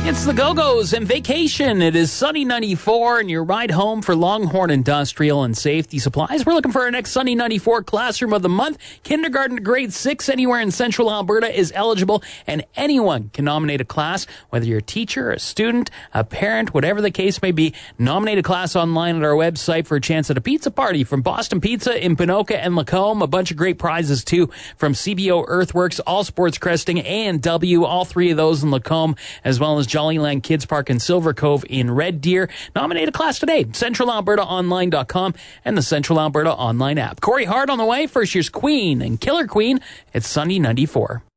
It's the Go-Go's and Vacation. It is Sunny 94 and your ride home for Longhorn Industrial and Safety Supplies. We're looking for our next Sunny 94 Classroom of the Month. Kindergarten to grade 6 anywhere in Central Alberta is eligible, and anyone can nominate a class, whether you're a teacher, a student, a parent, whatever the case may be. Nominate a class online at our website for a chance at a pizza party from Boston Pizza in Ponoka and Lacombe. A bunch of great prizes, too, from CBO Earthworks, All Sports Cresting, A&W, all three of those in Lacombe, as well as Jollyland Kids Park and Silver Cove in Red Deer. Nominate a class today. CentralAlbertaOnline.com and the Central Alberta Online app. Corey Hart on the way. First year's Queen and Killer Queen. It's Sunday 94.